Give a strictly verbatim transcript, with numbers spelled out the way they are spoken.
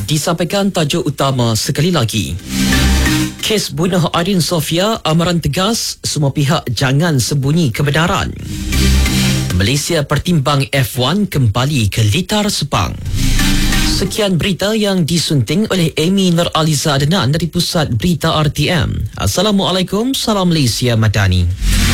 Disampaikan tajuk utama sekali lagi. Kes bunuh Arin Sofia, amaran tegas, semua pihak jangan sembunyi kebenaran. Malaysia pertimbang F satu kembali ke litar Sepang. Sekian berita yang disunting oleh Amy Nur Aliza Adnan dari Pusat Berita R T M. Assalamualaikum, salam Malaysia Madani.